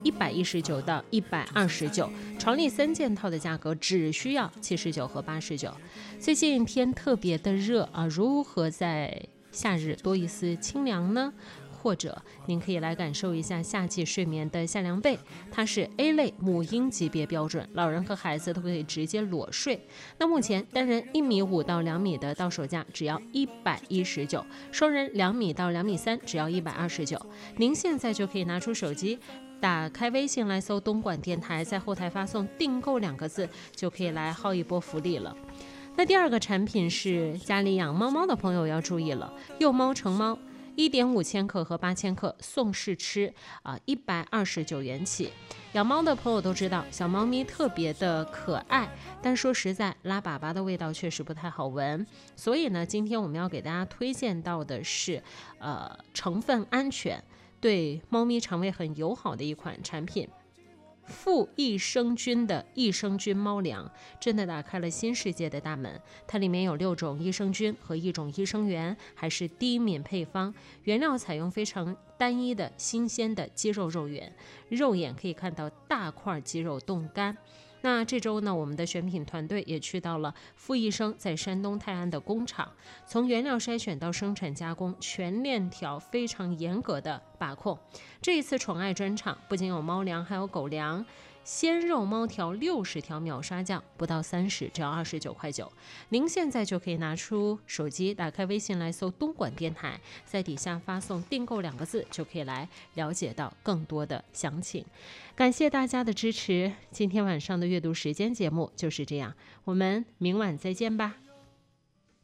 119到129，床笠3件套的价格只需要79和89。最近天特别的热啊，如何在夏日多一丝清凉呢？或者您可以来感受一下夏季睡眠的夏凉被，它是 A 类母婴级别标准，老人和孩子都可以直接裸睡。那目前单人1.5米到2米的到手价只要119，双人2米到2.3米只要129。您现在就可以拿出手机，打开微信来搜东莞电台，在后台发送订购2个字，就可以来薅一波福利了。那第二个产品是家里养猫猫的朋友要注意了，幼猫成猫1.5千克和8千克送试吃129元起。养猫的朋友都知道，小猫咪特别的可爱，但说实在，拉粑粑的味道确实不太好闻。所以呢，今天我们要给大家推荐到的是成分安全，对猫咪肠胃很友好的一款产品。富益生菌的益生菌猫粮真的打开了新世界的大门，它里面有6种益生菌和1种益生元，还是低敏配方，原料采用非常单一的新鲜的鸡肉肉源，肉眼可以看到大块鸡肉冻干。那这周呢，我们的选品团队也去到了富益生在山东泰安的工厂，从原料筛选到生产加工，全链条非常严格的把控。这一次宠爱专场不仅有猫粮，还有狗粮。鲜肉猫条60条秒杀价不到30，只要29.9块。您现在就可以拿出手机，打开微信来搜东莞电台，在底下发送订购2个字，就可以来了解到更多的详情。感谢大家的支持，今天晚上的阅读时间节目就是这样，我们明晚再见吧。